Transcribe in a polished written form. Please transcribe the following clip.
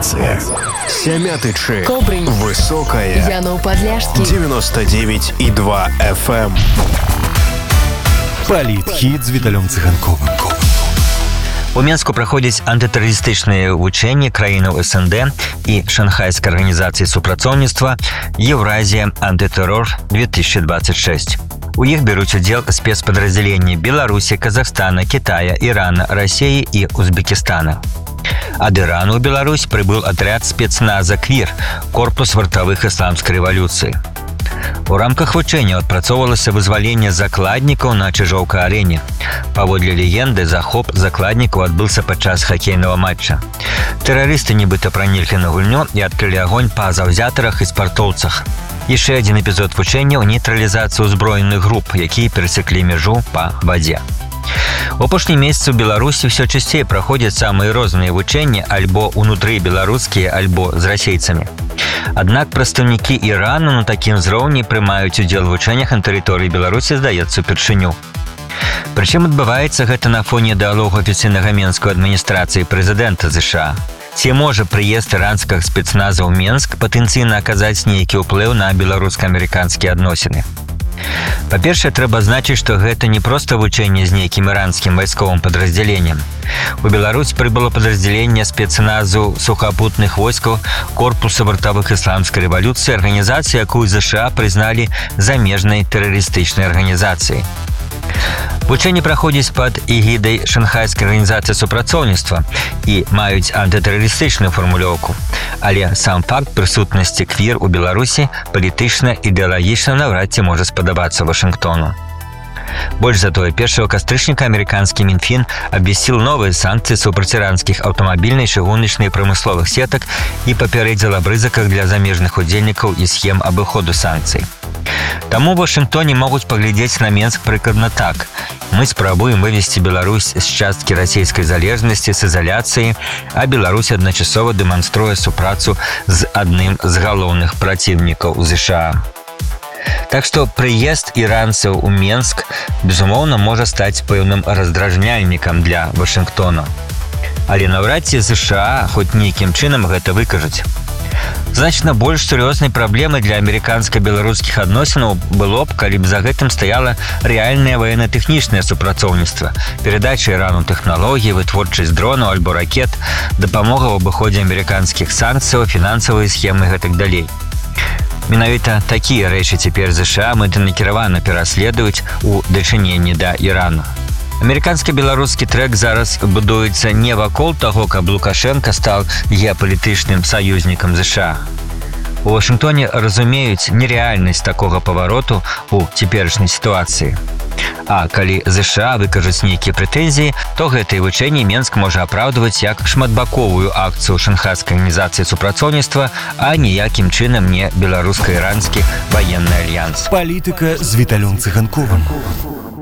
станция. Сямятычы. Кобрынь. Высокая. Янов-Подляшский. 99,2 FM. Палітхіт з Віталем Цыганковым. У Менску праходзяць антытэрарыстычныя вучэнні краінаў СНД і Шанхайскай арганізацыі супрацоўніцтва «Еўразія антытэрор-2026». У іх бяруць удзел спецпадраздзяленні Беларусі, Казахстана, Китая, Ірана, Расіі і Узбекістана. Ад Ірану ў Беларусь прыбыў атряд спецназа «Квір» – корпус вартавых ісламскай рэвалюцыі. У рамках вучэнняў адпрацоўвалася вызваленне закладнікаў на Чыжоўка-арэне. Паводле легенды, захоп закладнікаў адбыўся падчас хакейнага матча. Тэрарысты нібыта праніклі на гульню і адкрылі агонь па заўзятарах і спартоўцах. Яшчэ адзін эпізод вучэнняў – нейтралізацыю ўзброеных груп, якія перасеклі мяжу па вадзе. У апошнія месяцы ў Беларусі ўсё часцей праходзяць самыя розныя вучэнні альбо ўнутры беларускія, альбо з расейцамі. Аднак прадстаўнікі Ірану на такім узроўні прымаюць удзел у вучэннях на тэрыторыі Беларусі, здаецца, упершыню. Прычым адбываецца гэта на фоне дыалогу афіцыйнага менскай адміністрацыі прэзідэнта ЗША. Ці можа прыезд іранскага спецназа ў Менск патэнцыйна аказаць нейкі ўплыў на беларуска-амерыканскія адносіны? Па-першае, трэба адзначыць, што гэта не проста вучэнне з нейкім іранскім вайсковым падраздзяленнем. У Беларусь прыбыло падраздзяленне спецназу сухапутных войскаў корпуса вартавых ісламскай рэвалюцыі, арганізацыі, якую ЗША прызналі замежнай тэрарыстычнай арганізацыяй. Вучэнні праходзяць пад эгідай Шанхайскай арганізацыі супрацоўніцтва і маюць антытэрарыстычную фармулёўку. Але сам факт прысутнасці «Квір» у Беларусі палітычна і ідэалагічна наўрад ці можа спадабацца Вашынгтону. Больш за тое, 1 кастрычніка амерыканскі Мінфін абвясціў новыя санкцыі супраць іранскіх аўтамабільнай, чыгуначнай і прамысловых сетак і папярэдзіў аб рызыках для замежных удзельнікаў і схем абыходу санкцый. Таму ў Вашынгтоне могуць паглядзець на Менск прыкладна так. Мы спрабуем вывесці Беларусь з часткі расійскай залежнасці, з ізаляцыі, а Беларусь адначасова дэманструе супрацу з адным з галоўных праціўнікаў ЗША. Так што прыезд іранцаў у Менск, безумоўна, можа стаць пэўным раздражняльнікам для Вашынгтона. Але наўрад ці ЗША хоць нейкім чынам гэта выкажуць. Значна больш сур'ёзнай праблемай для амерыканска-беларускіх адносінаў было б, калі б за гэтым стаяла рэальнае ваенна-тэхнічнае супрацоўніцтва, перадача Ірану тэхналогій, вытворчасць дронаў альбо ракет, дапамога ў абыходзе амерыканскіх санкцыяў, фінансавыя схемы і гэтак далей. Менавіта такія рэчы цяпер ЗША мэтанакіравана пераследуюць у дачыненні да Ірану. Амерыканска-беларускі трэк зараз будуецца не вакол таго, каб Лукашенка стаў геапалітычным саюзнікам ЗША. У Вашынгтоне разумеюць нерэальнасць такога павароту ў цяперашняй сітуацыі. А калі ЗША выкажуць нейкія прэтэнзіі, то гэтыя вучэнні Менск можа апраўдваць як шматбаковую акцыю Шанхайскай арганізацыі супрацоўніцтва, а ніякім чынам не беларуска-іранскі ваенны альянс. Палітыка з Віталем Цыганковым.